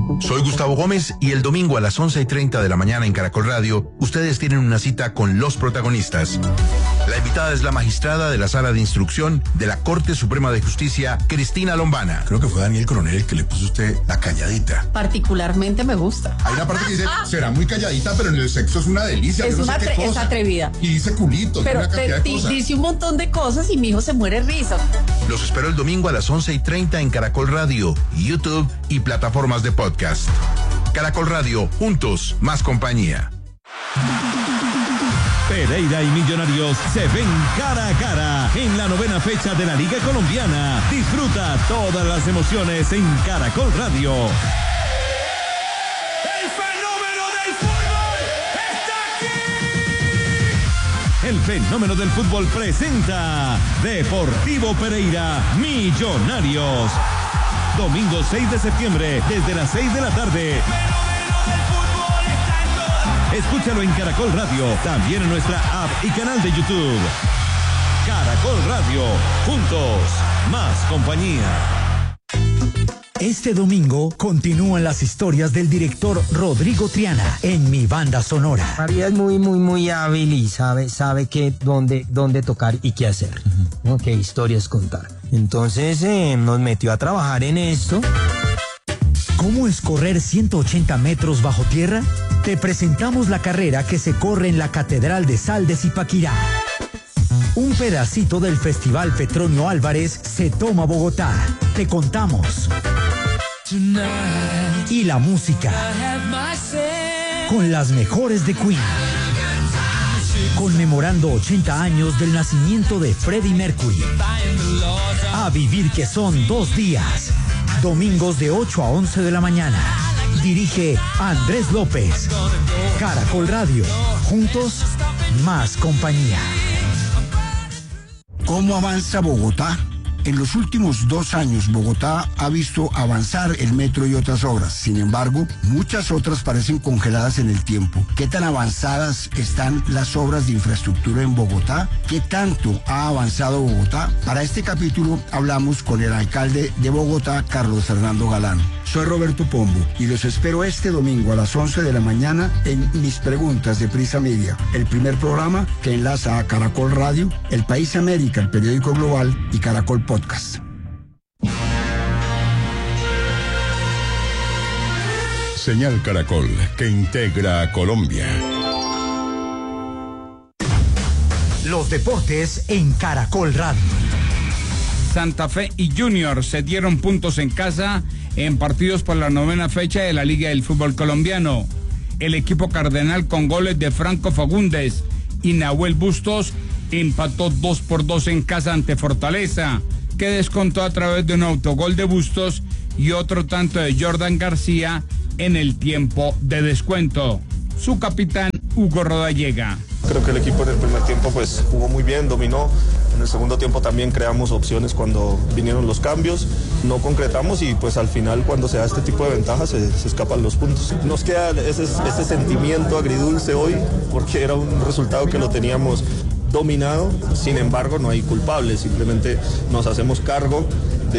Soy Gustavo Gómez y el domingo a las 11:30 de la mañana en Caracol Radio, ustedes tienen una cita con los protagonistas. La invitada es la magistrada de la Sala de Instrucción de la Corte Suprema de Justicia, Cristina Lombana. Creo que fue Daniel Coronel el que le puso a usted la calladita. Particularmente me gusta. Hay una parte que dice, será muy calladita, pero en el sexo es una delicia. Es, no sé qué cosa. Es atrevida. Y dice culito, pero una cantidad de cosas. Dice un montón de cosas y mi hijo se muere de risa. Los espero el domingo a las 11:30 en Caracol Radio, YouTube y plataformas de podcast. Caracol Radio, juntos, más compañía. Pereira y Millonarios se ven cara a cara en la 9ª fecha de la Liga Colombiana. Disfruta todas las emociones en Caracol Radio. ¡El fenómeno del fútbol está aquí! El fenómeno del fútbol presenta Deportivo Pereira Millonarios. Domingo 6 de septiembre, desde las 6 de la tarde. Escúchalo en Caracol Radio, también en nuestra app y canal de YouTube. Caracol Radio, juntos, más compañía. Este domingo continúan las historias del director Rodrigo Triana en Mi Banda Sonora. María es muy hábil y sabe que dónde tocar y qué hacer, ¿no? Qué historias contar. Entonces nos metió a trabajar en esto. ¿Cómo es correr 180 metros bajo tierra? Te presentamos la carrera que se corre en la Catedral de Sal de Zipaquirá. Un pedacito del Festival Petronio Álvarez se toma Bogotá. Te contamos. Y la música. Con las mejores de Queen. Conmemorando 80 años del nacimiento de Freddie Mercury. A vivir que son 2 días. Domingos de 8 a 11 de la mañana. Dirige Andrés López. Caracol Radio. Juntos, más compañía. ¿Cómo avanza Bogotá? En los últimos 2 años, Bogotá ha visto avanzar el metro y otras obras. Sin embargo, muchas otras parecen congeladas en el tiempo. ¿Qué tan avanzadas están las obras de infraestructura en Bogotá? ¿Qué tanto ha avanzado Bogotá? Para este capítulo hablamos con el alcalde de Bogotá, Carlos Fernando Galán. Soy Roberto Pombo y los espero este domingo a las 11 de la mañana en Mis Preguntas de Prisa Media, el primer programa que enlaza a Caracol Radio, El País América, el periódico global y Caracol Podcast. Señal Caracol, que integra a Colombia. Los deportes en Caracol Radio. Santa Fe y Junior se dieron puntos en casa en partidos por la 9ª fecha de la Liga del Fútbol Colombiano. El equipo cardenal con goles de Franco Fagundes y Nahuel Bustos empató 2-2 en casa ante Fortaleza, que descontó a través de un autogol de Bustos y otro tanto de Jordan García en el tiempo de descuento. Su capitán, Hugo Rodallega. Creo que el equipo en el primer tiempo pues jugó muy bien, dominó. En el segundo tiempo también creamos opciones cuando vinieron los cambios, no concretamos y pues al final cuando se da este tipo de ventajas se escapan los puntos. Nos queda ese sentimiento agridulce hoy porque era un resultado que lo teníamos dominado, sin embargo no hay culpables, simplemente nos hacemos cargo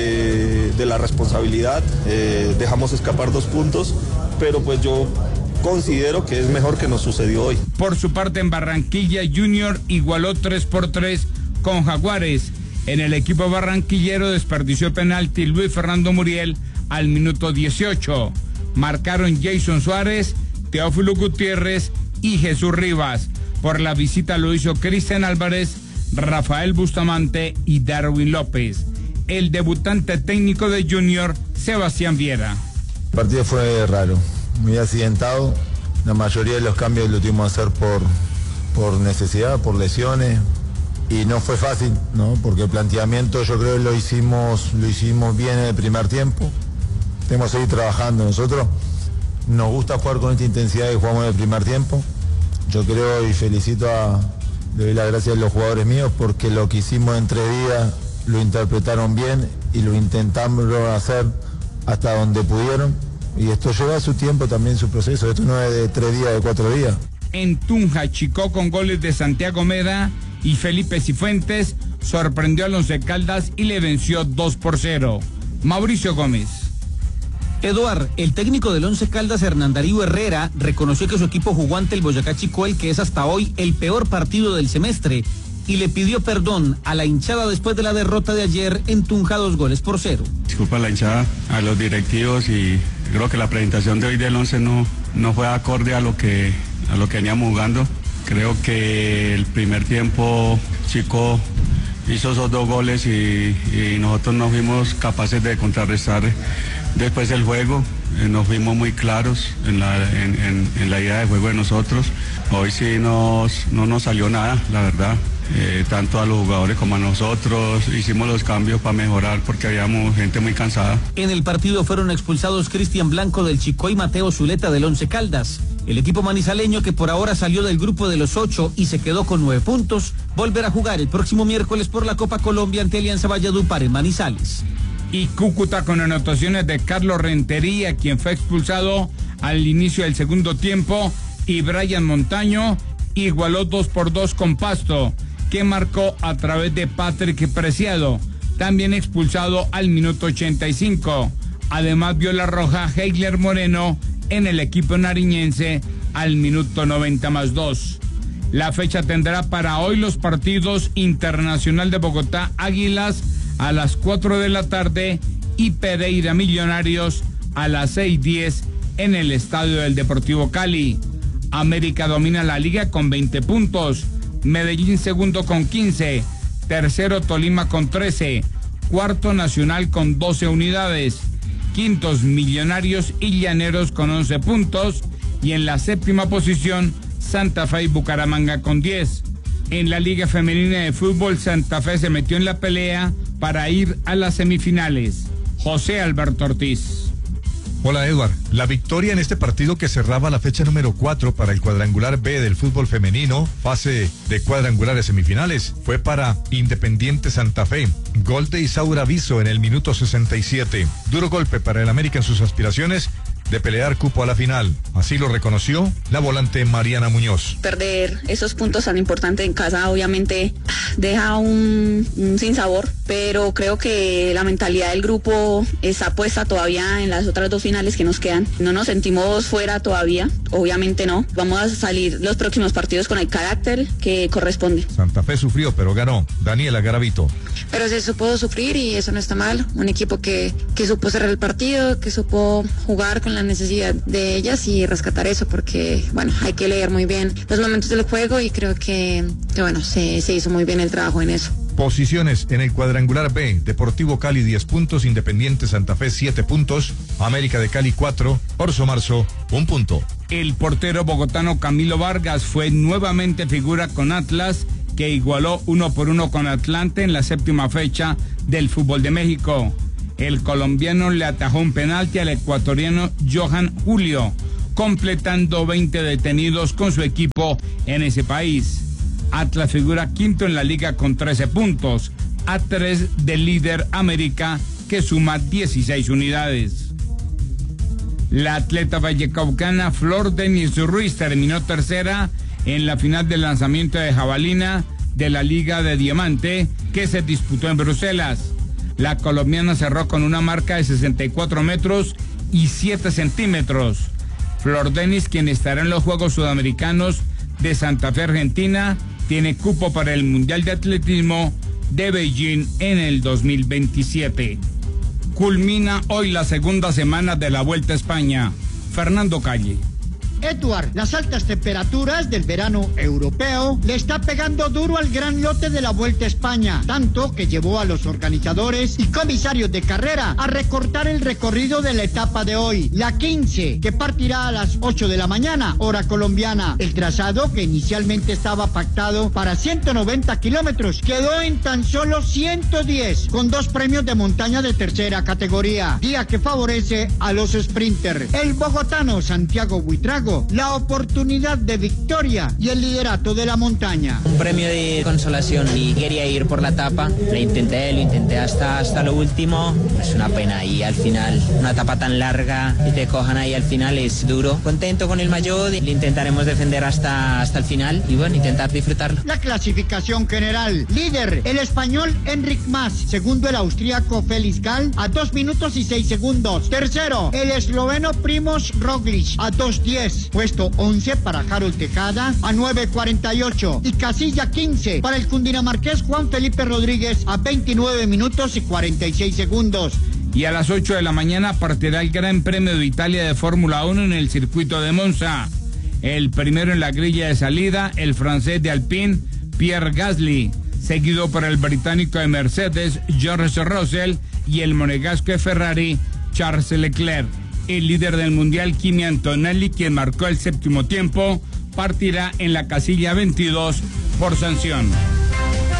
de la responsabilidad, dejamos escapar 2 puntos, pero pues yo considero que es mejor que nos sucedió hoy. Por su parte en Barranquilla, Junior igualó 3-3 con Jaguares. En el equipo barranquillero desperdició penalti Luis Fernando Muriel al minuto 18. Marcaron Jason Suárez, Teófilo Gutiérrez y Jesús Rivas. Por la visita lo hizo Cristian Álvarez, Rafael Bustamante y Darwin López. El debutante técnico de Junior, Sebastián Viera. El partido fue raro, muy accidentado. La mayoría de los cambios lo tuvimos que hacer por necesidad, por lesiones. Y no fue fácil, ¿no? Porque el planteamiento yo creo que lo hicimos bien en el primer tiempo. Tenemos que seguir trabajando. Nosotros nos gusta jugar con esta intensidad que jugamos en el primer tiempo. Yo creo y le doy las gracias a los jugadores míos porque lo que hicimos en 3 días lo interpretaron bien y lo intentamos hacer hasta donde pudieron. Y esto lleva su tiempo también, su proceso. Esto no es de 3 días, de 4 días. En Tunja, Chicó con goles de Santiago Meda y Felipe Cifuentes sorprendió al Once Caldas y le venció 2-0. Mauricio Gómez. Eduard, el técnico del Once Caldas, Hernán Darío Herrera, reconoció que su equipo jugó ante el Boyacá Chico, el que es hasta hoy el peor partido del semestre, y le pidió perdón a la hinchada después de la derrota de ayer en Tunja 2-0. Disculpa a la hinchada, a los directivos, y creo que la presentación de hoy del Once no fue acorde a lo que veníamos jugando. Creo que el primer tiempo Chico hizo esos 2 goles y nosotros no fuimos capaces de contrarrestar después el juego. Nos fuimos muy claros en la idea de juego de nosotros. Hoy sí no nos salió nada, la verdad. Tanto a los jugadores como a nosotros hicimos los cambios para mejorar porque habíamos gente muy cansada. En el partido fueron expulsados Cristian Blanco del Chico y Mateo Zuleta del Once Caldas. El equipo manizaleño, que por ahora salió del grupo de los 8 y se quedó con 9 puntos, volverá a jugar el próximo miércoles por la Copa Colombia ante Alianza Valledupar en Manizales. Y Cúcuta, con anotaciones de Carlos Rentería, quien fue expulsado al inicio del segundo tiempo, y Brian Montaño igualó 2-2 con Pasto, que marcó a través de Patrick Preciado, también expulsado al minuto 85. Además vio la roja Heigler Moreno en el equipo nariñense al minuto 90+2. La fecha tendrá para hoy los partidos Internacional de Bogotá Águilas a las 4 de la tarde y Pereira Millonarios a las 6:10 en el estadio del Deportivo Cali. América domina la liga con 20 puntos. Medellín segundo con 15, tercero Tolima con 13, cuarto Nacional con 12 unidades, quintos Millonarios y Llaneros con 11 puntos, y en la séptima posición Santa Fe y Bucaramanga con 10. En la Liga Femenina de Fútbol, Santa Fe se metió en la pelea para ir a las semifinales. José Alberto Ortiz. Hola Eduard, la victoria en este partido que cerraba la fecha número 4 para el cuadrangular B del fútbol femenino, fase de cuadrangulares semifinales, fue para Independiente Santa Fe. Gol de Isaura Viso en el minuto 67. Duro golpe para el América en sus aspiraciones de pelear cupo a la final. Así lo reconoció la volante Mariana Muñoz. Perder esos puntos tan importantes en casa obviamente deja un sinsabor, pero creo que la mentalidad del grupo está puesta todavía en las otras 2 finales que nos quedan. No nos sentimos fuera todavía, obviamente no. Vamos a salir los próximos partidos con el carácter que corresponde. Santa Fe sufrió, pero ganó. Daniela Garavito. Pero se supo sufrir y eso no está mal. Un equipo que supo cerrar el partido, que supo jugar con la necesidad de ellas y rescatar eso, porque bueno, hay que leer muy bien los momentos del juego y creo que bueno, se hizo muy bien el trabajo en eso. Posiciones en el cuadrangular B: Deportivo Cali 10 puntos, Independiente Santa Fe 7 puntos, América de Cali 4, Orso Marzo 1 punto. El portero bogotano Camilo Vargas fue nuevamente figura con Atlas, que igualó 1-1 con Atlante en la séptima fecha del fútbol de México. El colombiano le atajó un penalti al ecuatoriano Johan Julio, completando 20 detenidos con su equipo en ese país. Atlas figura quinto en la liga con 13 puntos, a 3 del líder América, que suma 16 unidades. La atleta vallecaucana Flor Denis Ruiz terminó tercera en la final del lanzamiento de jabalina de la Liga de Diamante, que se disputó en Bruselas. La colombiana cerró con una marca de 64 metros y 7 centímetros. Flor Denis, quien estará en los Juegos Sudamericanos de Santa Fe, Argentina, tiene cupo para el Mundial de Atletismo de Beijing en el 2027. Culmina hoy la segunda semana de la Vuelta a España. Fernando Calle. Eduard, las altas temperaturas del verano europeo le está pegando duro al gran lote de la Vuelta a España, tanto que llevó a los organizadores y comisarios de carrera a recortar el recorrido de la etapa de hoy, la 15, que partirá a las 8 de la mañana, hora colombiana. El trazado, que inicialmente estaba pactado para 190 kilómetros, quedó en tan solo 110, con 2 premios de montaña de tercera categoría, día que favorece a los sprinters. El bogotano Santiago Buitrago juego la oportunidad de victoria y el liderato de la montaña. Un premio de consolación y quería ir por la etapa, lo intenté hasta lo último, es una pena y al final una etapa tan larga y te cojan ahí al final es duro. Contento con el maillot, lo intentaremos defender hasta el final y bueno, intentar disfrutarlo. La clasificación general, líder el español Enric Mas, segundo el austríaco Felix Gall a 2 minutos y 6 segundos, tercero el esloveno Primož Roglič a 2:10, puesto 11 para Harold Tejada a 9:48 y casilla 15 para el cundinamarqués Juan Felipe Rodríguez a 29 minutos y 46 segundos. Y a las 8 de la mañana partirá el Gran Premio de Italia de Fórmula 1 en el circuito de Monza. El primero en la grilla de salida, el francés de Alpine, Pierre Gasly, seguido por el británico de Mercedes, George Russell, y el monegasco de Ferrari, Charles Leclerc. El líder del mundial, Kimi Antonelli, quien marcó el séptimo tiempo, partirá en la casilla 22 por sanción.